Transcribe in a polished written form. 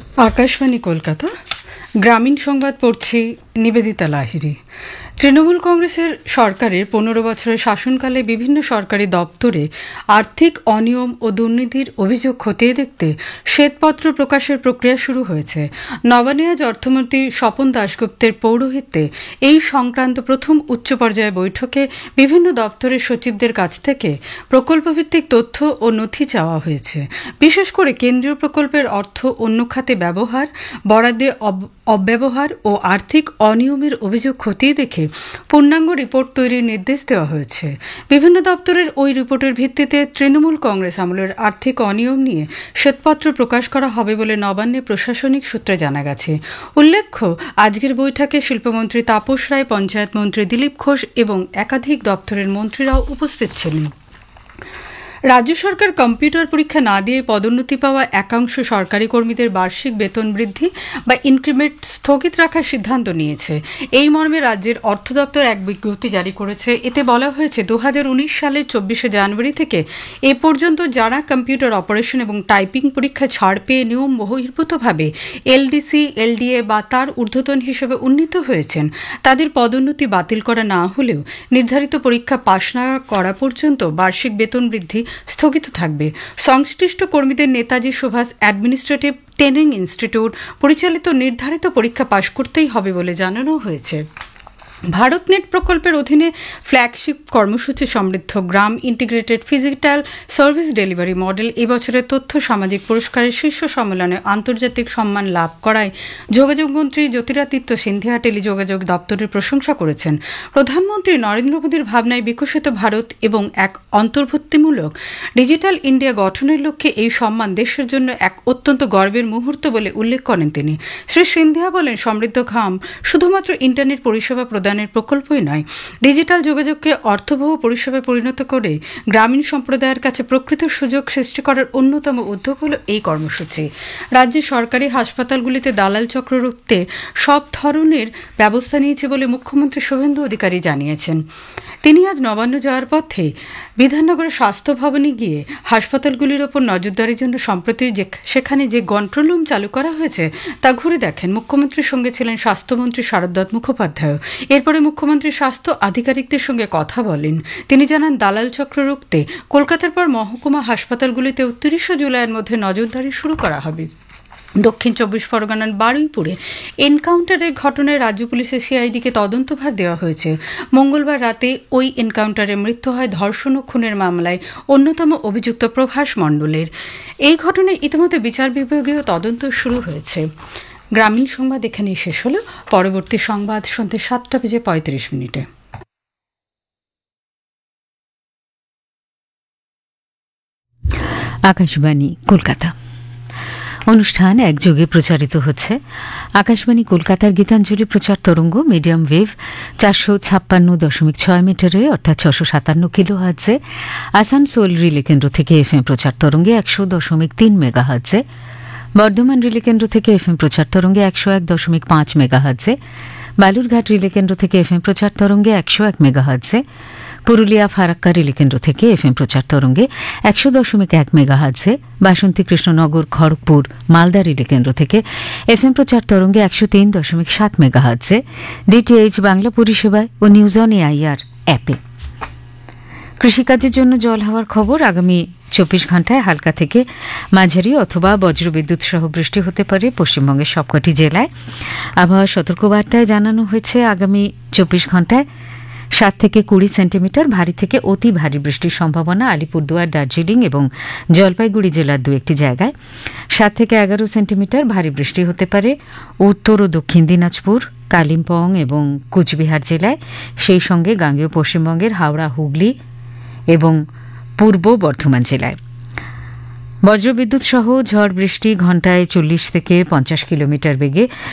আকাশবাণী কলকাতা গ্রামীণ সংবাদ পড়ছি নিবেদিতা লাহিড়ী। তৃণমূল কংগ্রেসের সরকারের 15 বছরের শাসনকালে বিভিন্ন সরকারি দপ্তরে আর্থিক অনিয়ম ও দুর্নীতির অভিযোগ খতিয়ে দেখতে শ্বেতপত্র প্রকাশের প্রক্রিয়া শুরু হয়েছে। নবান্নে আজ অর্থমন্ত্রী স্বপন দাশগুপ্তের পৌরোহিত্যে এই সংক্রান্ত প্রথম উচ্চ পর্যায়ে বৈঠকে বিভিন্ন দপ্তরের সচিবদের কাছ থেকে প্রকল্পভিত্তিক তথ্য ও নথি চাওয়া হয়েছে। বিশেষ করে কেন্দ্রীয় প্রকল্পের অর্থ অন্য খাতে ব্যবহার, বরাদ্দে অব্যবহার ও আর্থিক অনিয়মের অভিযোগ খতিয়ে দেখে পূর্ণাঙ্গ রিপোর্ট তৈরির নির্দেশ দেওয়া হয়েছে। বিভিন্ন দপ্তরের ওই রিপোর্টের ভিত্তিতে তৃণমূল কংগ্রেস আমলের আর্থিক অনিয়ম নিয়ে শ্বেতপত্র প্রকাশ করা হবে বলে নবান্নে প্রশাসনিক সূত্রে জানা গেছে। উল্লেখ্য, আজকের বৈঠকে শিল্পমন্ত্রী তাপস রায়, পঞ্চায়েত মন্ত্রী দিলীপ ঘোষ এবং একাধিক দপ্তরের মন্ত্রীরাও উপস্থিত ছিলেন। রাজ্য সরকার কম্পিউটার পরীক্ষা না দিয়ে পদোন্নতি পাওয়া একাংশ সরকারি কর্মীদের বার্ষিক বেতন বৃদ্ধি বা ইনক্রিমেন্ট স্থগিত রাখার সিদ্ধান্ত নিয়েছে। এই মর্মে রাজ্যের অর্থ দপ্তর এক বিজ্ঞপ্তি জারি করেছে। এতে বলা হয়েছে, 2019 সালের 24শে জানুয়ারি থেকে এ পর্যন্ত যারা কম্পিউটার অপারেশন এবং টাইপিং পরীক্ষা ছাড় পেয়ে নিয়ম বহির্ভূতভাবে এলডিসি, এলডিএ বা তার ঊর্ধ্বতন হিসেবে উন্নীত হয়েছেন, তাদের পদোন্নতি বাতিল করা না হলেও নির্ধারিত পরীক্ষা পাশ না করা পর্যন্ত বার্ষিক বেতন বৃদ্ধি স্থগিত থাকবে। সংশ্লিষ্ট কর্মীদের Netaji Subhash administrative training institute পরিচালিত নির্ধারিত পরীক্ষা পাশ করতেই হবে বলে জানানো হয়েছে। ভারতনেট প্রকল্পের অধীনে ফ্ল্যাগশিপ কর্মসূচি সমৃদ্ধ গ্রাম integrated physical service delivery model এবছরের তথ্য সামাজিক পুরস্কারের শীর্ষ সম্মেলনে আন্তর্জাতিক সম্মান লাভ করায় যোগাযোগ মন্ত্রী জ্যোতিরাদিত্য সিন্ধিয়া টেলিযোগাযোগ দপ্তরের প্রশংসা করেছেন। প্রধানমন্ত্রী নরেন্দ্র মোদীর ভাবনায় বিকশিত ভারত এবং এক অন্তর্ভুক্তিমূলক ডিজিটাল ইন্ডিয়া গঠনের লক্ষ্যে এই সম্মান দেশের জন্য এক অত্যন্ত গর্বের মুহূর্ত বলে উল্লেখ করেন তিনি। শ্রী সিন্ধিয়া বলেন, সমৃদ্ধ গ্রাম শুধুমাত্র ইন্টারনেট পরিষেবা প্রদানের প্রকল্পই নয়, ডিজিটাল যোগাযোগকে অর্থবহ পরিষেবায় পরিণত করে গ্রামীণ সম্প্রদায়ের কাছে প্রকৃত সুযোগ সৃষ্টি করার অন্যতম উদ্যোগ হল এই কর্মসূচি। রাজ্যের সরকারি হাসপাতালগুলিতে দালাল চক্র রুখতে সব ধরনের ব্যবস্থা নিয়েছে বলে মুখ্যমন্ত্রী শুভেন্দু অধিকারী জানিয়েছেন। তিনি আজ নবান্ন যাওয়ার পথে বিধাননগরের স্বাস্থ্য ভবনে গিয়ে হাসপাতালগুলির ওপর নজরদারির জন্য সম্প্রতি সেখানে যে কন্ট্রোল রুম চালু করা হয়েছে তা ঘুরে দেখেন। মুখ্যমন্ত্রীর সঙ্গে ছিলেন স্বাস্থ্যমন্ত্রী শারদত্ত মুখোপাধ্যায়। এরপরে মুখ্যমন্ত্রী স্বাস্থ্য আধিকারিকদের সঙ্গে কথা বলেন। তিনি জানান, দালাল চক্র রুখতে কলকাতার পর মহকুমা হাসপাতালগুলিতেও 30 জুলাইয়ের মধ্যে নজরদারি শুরু করা হবে। দক্ষিণ 24 পরগনার বারুইপুরে এনকাউন্টারের ঘটনায় রাজ্য পুলিশের সিআইডিকে তদন্তভার দেওয়া হয়েছে। মঙ্গলবার রাতে ওই এনকাউন্টারে মৃত্যু হয় ধর্ষণ ও খুনের মামলায় অন্যতম অভিযুক্ত প্রভাস মণ্ডলের। এই ঘটনায় ইতিমধ্যে বিচার বিভাগীয় তদন্ত শুরু হয়েছে। গ্রামীণ সংবাদ এখানেই শেষ হল। পরবর্তী সংবাদ সন্ধ্যে 7:35। আকাশবাণী কলকাতা অনুষ্ঠান একযোগে প্রচারিত হচ্ছে। আকাশবাণী কলকাতার গীতাঞ্জলি প্রচার তরঙ্গ মিডিয়াম ওয়েভ 456.6 মিটারে অর্থাৎ 657 কিলোহার্টজে, আসানসোল রিলে কেন্দ্র থেকে এফএম প্রচার তরঙ্গে 100.3 মেগাহার্টজে, বর্ধমান রিলে কেন্দ্র থেকে এফএম প্রচার তরঙ্গে 101.5 মেগাহার্টজে, বালুরঘাট রিলে কেন্দ্র থেকে এফএম প্রচার তরঙ্গে 101 মেগাহার্টজে, পুরুলিয়া ফারাক্কা রিলে কেন্দ্র থেকে এফএম প্রচার তরঙ্গে 100.1 মেগাহার্টজে, বাসন্তী কৃষ্ণনগর খড়গপুর মালদা রিলে কেন্দ্র থেকে এফএম প্রচার তরঙ্গে 103.7 মেগাহার্টজে, ডিটিএইচ বাংলা পরিষেবায় ও নিউজ অন এআইআর অ্যাপে। কৃষিকাজের জন্য জল হওয়ার খবর। আগামী 24 ঘণ্টায় হালকা থেকে মাঝারি অথবা বজ্রবিদ্যুৎ সহ বৃষ্টি হতে পারে পশ্চিমবঙ্গের সবকটি জেলায়। আবহাওয়া সতর্কবার্তায় জানানো হয়েছে, আগামী 24 ঘণ্টায় 7 থেকে 20 সেন্টিমিটার ভারী থেকে অতি ভারী বৃষ্টির সম্ভাবনা আলিপুরদুয়ার, দার্জিলিং এবং জলপাইগুড়ি জেলার 2-1টি জায়গায়। 7 থেকে 11 সেন্টিমিটার ভারী বৃষ্টি হতে পারে উত্তর ও দক্ষিণ দিনাজপুর, কালিম্পং এবং কুচবিহার জেলায়, সেই সঙ্গে গাঙ্গেয় পশ্চিমবঙ্গের হাওড়া, হুগলি এবং পূর্ব বর্ধমান জেলায়। বজ্রবিদ্যুৎ সহ ঝড় বৃষ্টি ঘণ্টায় 40 থেকে 50 কিলোমিটার বেগে